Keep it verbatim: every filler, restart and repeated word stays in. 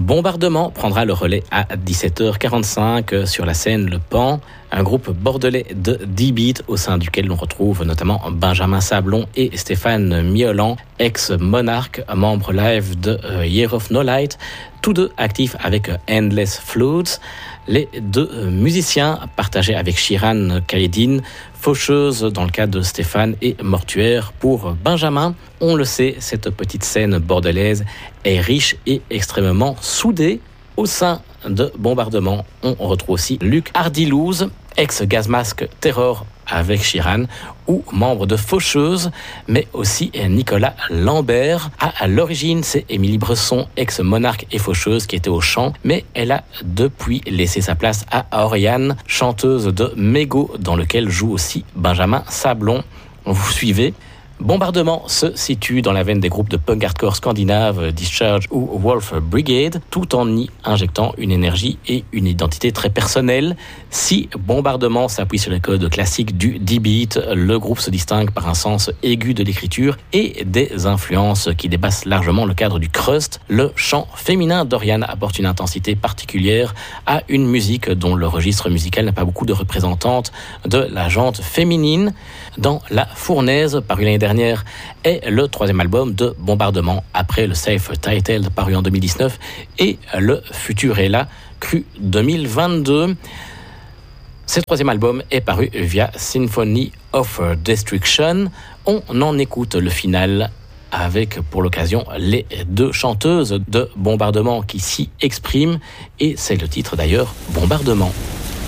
Bombardement prendra le relais à dix-sept heures quarante-cinq sur la scène Le Pan, un groupe bordelais de D-Beat au sein duquel l'on retrouve notamment Benjamin Sablon et Stéphane Miolan, ex-Monarch, membre live de Year of No Light, tous deux actifs avec Endless Floods. Les deux musiciens partagés avec Shiran Kaedine, Faucheuse dans le cas de Stéphane et Mortuaire pour Benjamin. On le sait, cette petite scène bordelaise est riche et extrêmement soudée. Au sein de Bombardement, on retrouve aussi Luc Hardilouze, ex-Gazmasque Terror avec Shiran, ou membre de Faucheuse, mais aussi Nicolas Lambert. À l'origine, c'est Émilie Bresson, ex-Monarch et Faucheuse, qui était au chant, mais elle a depuis laissé sa place à Oriane, chanteuse de Mégo, dans lequel joue aussi Benjamin Sablon. Vous suivez ? Bombardement se situe dans la veine des groupes de punk hardcore scandinaves Discharge ou Wolf Brigade, tout en y injectant une énergie et une identité très personnelle. Si Bombardement s'appuie sur les codes classiques du D-Beat, le groupe se distingue par un sens aigu de l'écriture et des influences qui dépassent largement le cadre du crust. Le chant féminin d'Oriane apporte une intensité particulière à une musique dont le registre musical n'a pas beaucoup de représentantes de la jante féminine. Dans La Fournaise, paru l'année dernière, est le troisième album de Bombardement, après le Self-Titled paru en deux mille dix-neuf et le Futur est là, cru deux mille vingt-deux. Ce troisième album est paru via Symphony of Destruction. On en écoute le final avec, pour l'occasion, les deux chanteuses de Bombardement qui s'y expriment, et c'est le titre d'ailleurs, Bombardement.